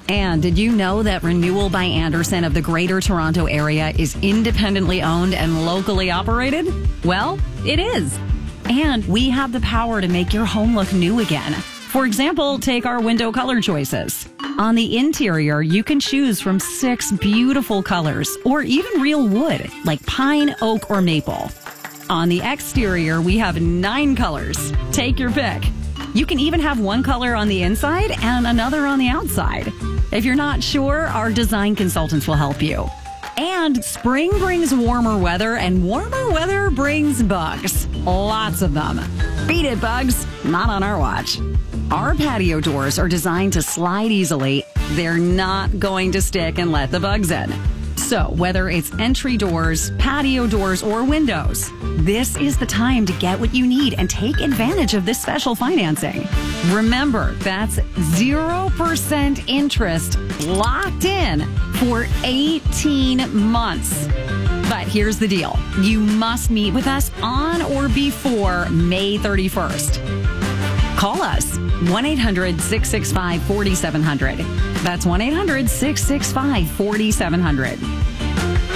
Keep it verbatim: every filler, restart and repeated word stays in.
And did you know that Renewal by Andersen of the Greater Toronto Area is independently owned and locally operated? Well, it is. And we have the power to make your home look new again. For example, take our window color choices. On the interior, you can choose from six beautiful colors or even real wood like pine, oak, or maple. On the exterior, we have nine colors. Take your pick. You can even have one color on the inside and another on the outside. If you're not sure, our design consultants will help you. And spring brings warmer weather, and warmer weather brings bugs. Lots of them. Beat it, bugs. Not on our watch. Our patio doors are designed to slide easily. They're not going to stick and let the bugs in. So whether it's entry doors, patio doors, or windows, this is the time to get what you need and take advantage of this special financing. Remember, that's zero percent interest locked in for eighteen months. But here's the deal. You must meet with us on or before May thirty-first. Call us, one eight hundred, six six five, four seven zero zero. That's one eight hundred, six six five, four seven zero zero.